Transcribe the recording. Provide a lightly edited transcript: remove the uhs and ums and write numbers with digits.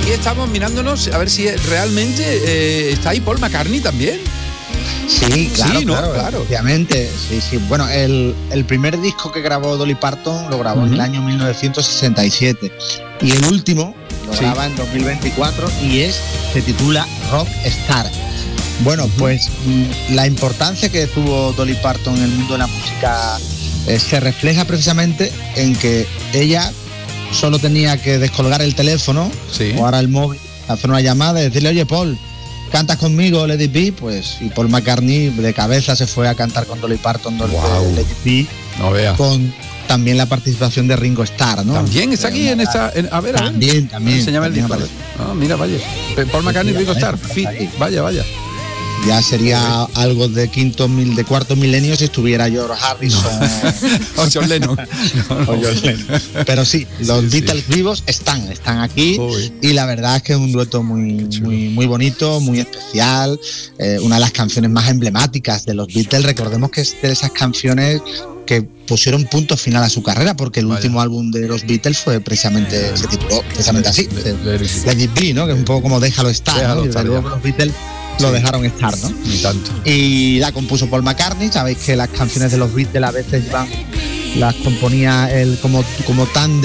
aquí estamos mirándonos a ver si realmente está ahí Paul McCartney también. Sí, claro, sí, ¿no? claro. Obviamente, sí. Bueno, el primer disco que grabó Dolly Parton lo grabó en el año 1967 y el último lo graba en 2024 y se titula Rock Star. Bueno, pues la importancia que tuvo Dolly Parton en el mundo de la música se refleja precisamente en que ella solo tenía que descolgar el teléfono o ahora el móvil, hacer una llamada y decirle: oye, Paul, ¿cantas conmigo Let It Be? Pues, y Paul McCartney de cabeza se fue a cantar con Dolly Parton Let It Be, con también la participación de Ringo Starr, ¿no? También está aquí en esta... a ver. También. Enséñame el disco. Mira, vaya. Paul McCartney, Ringo Starr. Vaya. Ya sería algo de cuarto milenio si estuviera George Harrison o John Lennon. Pero sí, los Beatles vivos están aquí. Y la verdad es que es un dueto muy bonito, muy especial, una de las canciones más emblemáticas de los Beatles. Recordemos que es de esas canciones que pusieron punto final a su carrera, porque el último álbum de los Beatles fue precisamente, se tituló precisamente así, Let It Be, ¿no? Que es un poco como Déjalo estar, ¿no? Y luego los Beatles lo dejaron estar, ¿no? Ni tanto. Y la compuso Paul McCartney. Sabéis que las canciones de los Beatles a veces las componía él como tándem